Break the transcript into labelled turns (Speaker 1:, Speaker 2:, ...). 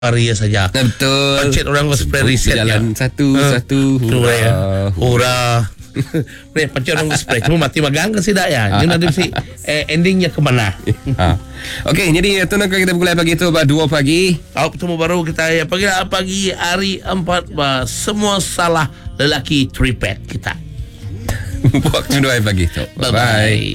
Speaker 1: Area saja.
Speaker 2: Betul.
Speaker 1: Pancit orang spray reset
Speaker 2: Jalan satu-satu.
Speaker 1: Hura. Pancit orang spray. Cuma mati magang ke tidak ya? Ini nanti mesti endingnya kemana?
Speaker 2: Okey, jadi itu nak kita mulai pagi tu 2 pagi.
Speaker 1: Bertemu baru kita ya pagi hari 4 semua salah lelaki tripet kita.
Speaker 2: Waktu 2 pagi tu. Bye.